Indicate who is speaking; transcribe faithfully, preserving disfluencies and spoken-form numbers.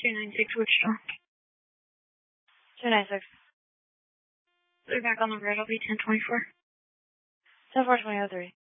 Speaker 1: two nine six Wichita.
Speaker 2: two nine six.
Speaker 1: They're back on the road. I'll be ten twenty-four.
Speaker 2: ten four twenty oh three.